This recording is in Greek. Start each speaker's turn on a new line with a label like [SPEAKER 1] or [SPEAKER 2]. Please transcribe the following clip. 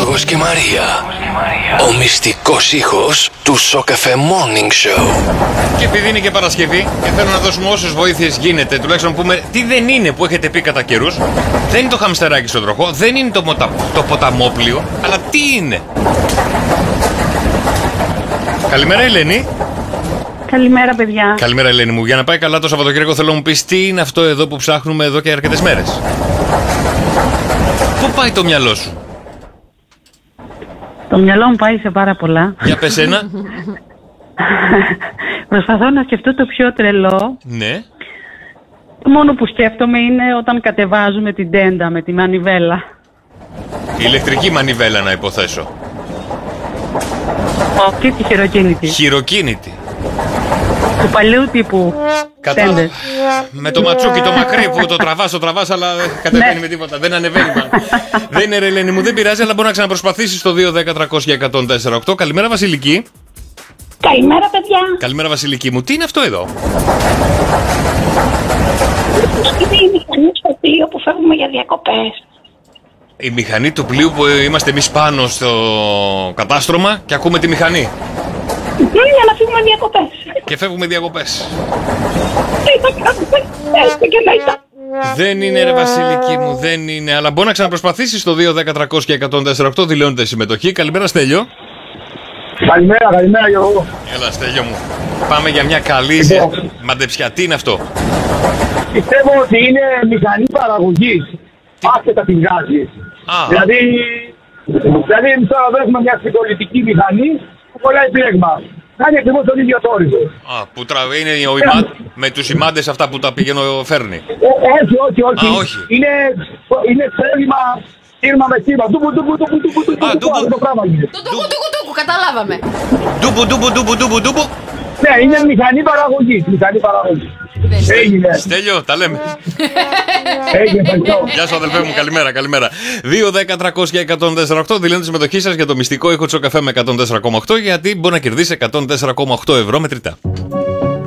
[SPEAKER 1] Γιώργος και Μαρία. Ο μυστικός ήχος του Σοκαφέ Morning Show.
[SPEAKER 2] Και επειδή είναι και Παρασκευή και θέλω να δώσουμε όσες βοήθειες γίνεται, τουλάχιστον να πούμε τι δεν είναι που έχετε πει κατά καιρούς. Δεν είναι το χαμστεράκι στο τροχό, δεν είναι το ποταμόπλιο, αλλά τι είναι? Καλημέρα Ελένη.
[SPEAKER 3] Καλημέρα, παιδιά.
[SPEAKER 2] Καλημέρα Ελένη μου. Για να πάει καλά το Σαββατοκύριακο θέλω να μου πεις τι είναι αυτό εδώ που ψάχνουμε εδώ και αρκετές μέρες. Πού πάει το μυαλό σου?
[SPEAKER 3] Το μυαλό μου πάει σε πάρα πολλά.
[SPEAKER 2] Για πες ένα.
[SPEAKER 3] Προσπαθώ να σκεφτώ το πιο τρελό.
[SPEAKER 2] Ναι.
[SPEAKER 3] Το μόνο που σκέφτομαι είναι όταν κατεβάζουμε την τέντα με τη μανιβέλα.
[SPEAKER 2] Η ηλεκτρική μανιβέλα να υποθέσω.
[SPEAKER 3] Όχι, τη χειροκίνητη.
[SPEAKER 2] Χειροκίνητη.
[SPEAKER 3] Του παλιού τύπου τέντες.
[SPEAKER 2] Με το ματσούκι το μακρύ που το τραβάς αλλά δεν κατεβαίνει με τίποτα. Δεν ανεβαίνει. Δεν είναι ρε Ελένη μου, δεν πειράζει, αλλά μπορεί να ξαναπροσπαθήσεις το 2-10-300-1048. Καλημέρα Βασιλική.
[SPEAKER 4] Καλημέρα, παιδιά.
[SPEAKER 2] Καλημέρα Βασιλική μου. Τι είναι αυτό εδώ?
[SPEAKER 4] Είναι η μηχανή στο πλοίο που φεύγουμε για διακοπές.
[SPEAKER 2] Η μηχανή του πλοίου που είμαστε εμείς πάνω στο κατάστρωμα και ακούμε τη μηχανή.
[SPEAKER 4] Για να φύγουμε διακοπές.
[SPEAKER 2] Και φεύγουμε διακοπές.
[SPEAKER 4] Τι θα κάνουμε, έστω και να ήταν.
[SPEAKER 2] Δεν είναι ρε Βασιλική μου, δεν είναι. Αλλά μπορεί να ξαναπροσπαθήσεις το 2-10-300-1048 δηλώνεται συμμετοχή. Καλημέρα Στέλιο.
[SPEAKER 5] Καλημέρα Γιώργο.
[SPEAKER 2] Έλα Στέλιο μου. Πάμε για μια καλή μαντεψιά. Τι είναι αυτό?
[SPEAKER 5] Πιστεύω ότι είναι μηχανή παραγωγής. Άσχετα τη βγάζει. Δηλαδή τώρα έχουμε μια συγκολητική μηχανή που κολλάει πλέγμα. Κάνει ακριβώς τον ίδιο θόρυβο.
[SPEAKER 2] Που είναι με τους ημάντες αυτά που τα πηγαίνω φέρνει.
[SPEAKER 5] Όχι. Είναι σύρμα με κύμα. Ντουμπου.
[SPEAKER 6] Τούκου, καταλάβαμε.
[SPEAKER 2] Ντουμπου.
[SPEAKER 5] Ναι, είναι μηχανή παραγωγής. Έγινε.
[SPEAKER 2] Στέλιο, τα λέμε.
[SPEAKER 5] Έγινε, ευχαριστώ.
[SPEAKER 2] Γεια σου αδελφέ μου, καλημέρα. 2-10-300-1048 δηλώνετε συμμετοχή σας για το μυστικό ήχο του Σοκαφέ με 104,8 γιατί μπορεί να κερδίσει 104,8 ευρώ μετρητά.